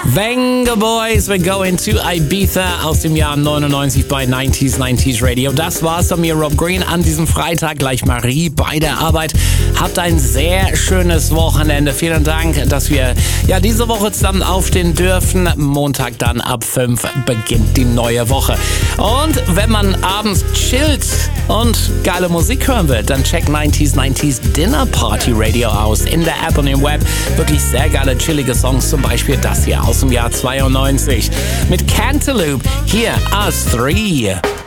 Venga Boys, we're going to Ibiza aus dem Jahr 99 bei 90s Radio. Das war's von mir, Rob Green, an diesem Freitag. Gleich Marie bei der Arbeit. Habt ein sehr schönes Wochenende. Vielen Dank, dass wir diese Woche zusammen aufstehen dürfen. Montag dann ab 5 beginnt die neue Woche. Und wenn man abends chillt und geile Musik hören will, dann check 90s Dinner Party Radio aus in der App und im Web. Wirklich sehr geile, chillige Songs, zum Beispiel das hier aus dem Jahr 92 mit Cantaloupe hier als 3.